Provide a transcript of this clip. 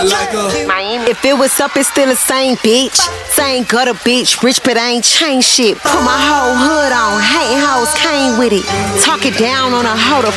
like her. Miami. If it was up, it's still the same bitch. Same gutter bitch, rich but I ain't changed shit. Put my whole hood on, hating hoes came with it. Talk it down on a hoe to